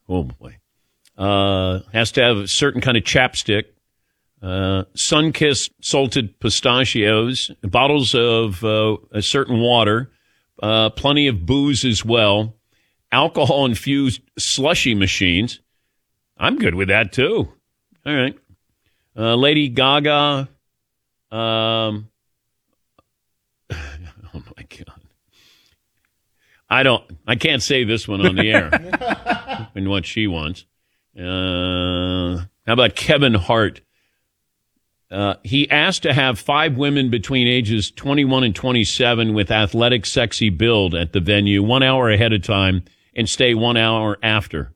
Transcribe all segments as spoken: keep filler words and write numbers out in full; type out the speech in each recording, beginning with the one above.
Oh, boy. Uh, has to have a certain kind of chapstick. Uh, sun-kissed salted pistachios, bottles of uh, a certain water, uh, plenty of booze as well, alcohol-infused slushy machines. I'm good with that, too. All right. Uh, Lady Gaga. Um, oh, my God. I don't, I can't say this one on the air and what she wants. Uh, how about Kevin Hart? Uh, he asked to have five women between ages twenty-one and twenty-seven with athletic, sexy build at the venue one hour ahead of time and stay one hour after.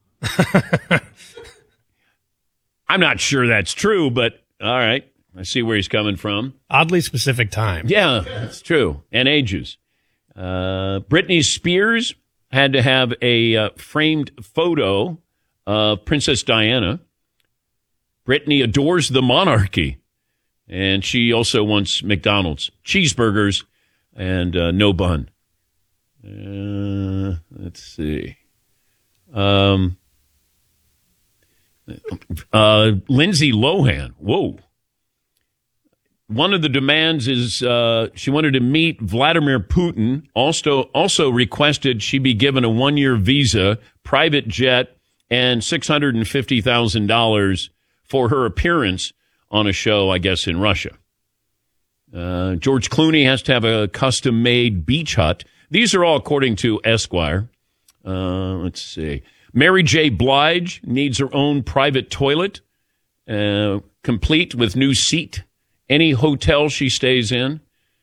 I'm not sure that's true, but all right. I see where he's coming from. Oddly specific time. Yeah, that's true. And ages. Uh, Britney Spears had to have a uh, framed photo of Princess Diana. Britney adores the monarchy. And she also wants McDonald's cheeseburgers and uh, no bun. Uh, let's see. Um, uh, Lindsay Lohan. Whoa. One of the demands is uh, she wanted to meet Vladimir Putin. Also, also requested she be given a one-year visa, private jet, and six hundred fifty thousand dollars for her appearance on a show, I guess, in Russia. Uh, George Clooney has to have a custom-made beach hut. These are all according to Esquire. Uh, let's see. Mary J. Blige needs her own private toilet, uh, complete with new seat. Any hotel she stays in.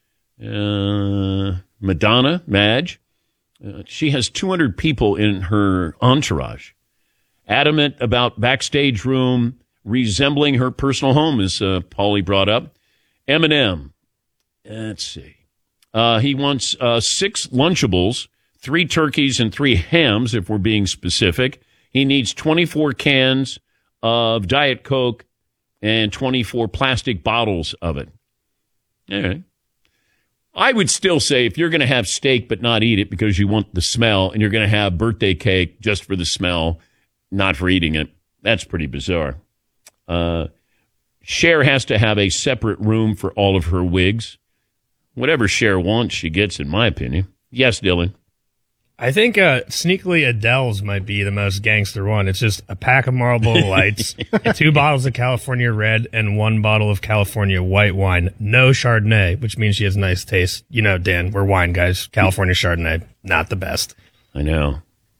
Uh, Madonna, Madge. Uh, she has two hundred people in her entourage. Adamant about backstage room resembling her personal home, as uh, Paulie brought up. Eminem. Let's see. Uh, he wants uh, six Lunchables, three turkeys, and three hams, if we're being specific. He needs twenty-four cans of Diet Coke and twenty-four plastic bottles of it. All right. I would still say if you're going to have steak but not eat it because you want the smell, and you're going to have birthday cake just for the smell, not for eating it, that's pretty bizarre. Uh, Cher has to have a separate room for all of her wigs. Whatever Cher wants, she gets, in my opinion. Yes, Dylan. I think uh, sneakily Adele's might be the most gangster one. It's just a pack of Marlboro Lights, two bottles of California Red, and one bottle of California white wine. No Chardonnay, which means she has nice taste. You know, Dan, we're wine guys. California Chardonnay, not the best. I know.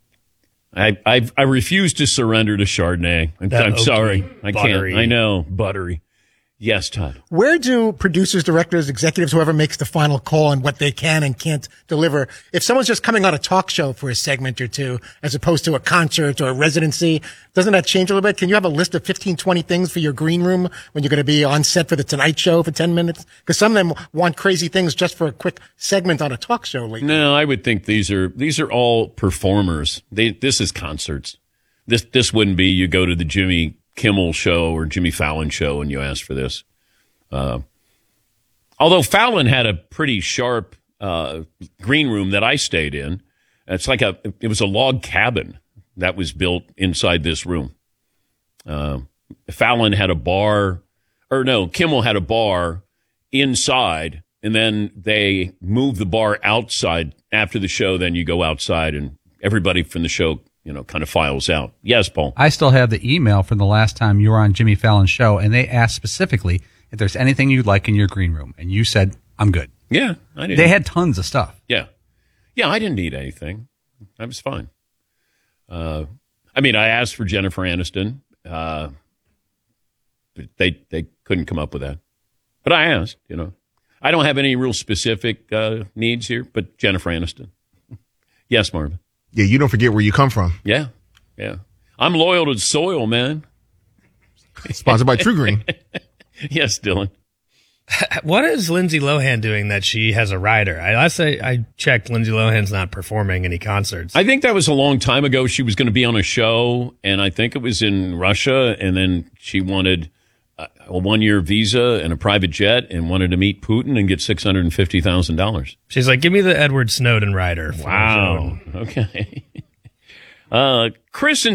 I I I refuse to surrender to Chardonnay. I'm, I'm sorry. I buttery. can't. I know. Buttery. Yes, Todd. Where do producers, directors, executives, whoever makes the final call on what they can and can't deliver? If someone's just coming on a talk show for a segment or two, as opposed to a concert or a residency, doesn't that change a little bit? Can you have a list of fifteen, twenty things for your green room when you're going to be on set for the Tonight Show for ten minutes? Because some of them want crazy things just for a quick segment on a talk show lately. No, I would think these are these are all performers. They, this is concerts. This this wouldn't be you go to the Jimmy Kimmel show or Jimmy Fallon show and you ask for this. Uh, although Fallon had a pretty sharp uh, green room that I stayed in. It's like a it was a log cabin that was built inside this room. Uh, Fallon had a bar, or no, Kimmel had a bar inside, and then they moved the bar outside after the show. Then you go outside, and everybody from the show, you know, kind of files out. Yes, Paul. I still have the email from the last time you were on Jimmy Fallon's show, and they asked specifically if there's anything you'd like in your green room, and you said, I'm good. Yeah, I didn't. They had tons of stuff. Yeah. Yeah, I didn't need anything. I was fine. Uh, I mean, I asked for Jennifer Aniston. Uh, but they, they couldn't come up with that. But I asked, you know. I don't have any real specific uh, needs here, but Jennifer Aniston. Yes, Marvin. Yeah, you don't forget where you come from. Yeah, yeah. I'm loyal to the soil, man. Sponsored by True Green. Yes, Dylan. What is Lindsay Lohan doing that she has a rider? I last I, I checked, Lindsay Lohan's not performing any concerts. I think that was a long time ago. She was going to be on a show, and I think it was in Russia, and then she wanted a, a one-year visa and a private jet and wanted to meet Putin and get six hundred fifty thousand dollars. She's like, give me the Edward Snowden rider. Wow. Okay. uh, Chris and